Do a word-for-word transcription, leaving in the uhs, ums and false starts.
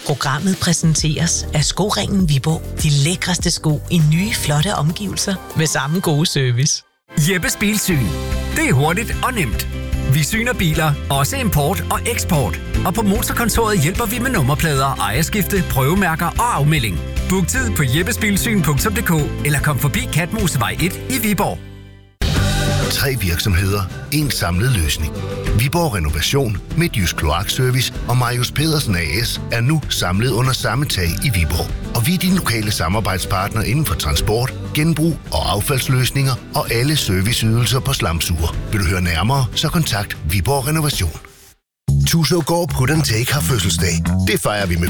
Programmet præsenteres af Skoringen Viborg. De lækreste sko i nye, flotte omgivelser med samme gode service. Jeppes Bilsyn. Det er hurtigt og nemt. Vi syner biler, også import og eksport. Og på Motorkontoret hjælper vi med nummerplader, ejerskifte, prøvemærker og afmelding. Book tid på jeppesbilsyn punktum d k eller kom forbi Katmosevej et i Viborg. Tre virksomheder, en samlet løsning. Viborg Renovation, Midtjysk Kloakservice og Marius Pedersen A S er nu samlet under samme tag i Viborg. Og vi er din lokale samarbejdspartner inden for transport, genbrug og affaldsløsninger og alle serviceydelser på slamsuger. Vil du høre nærmere, så kontakt Viborg Renovation. Tusågård Put and Take har fødselsdag. Det fejrer vi med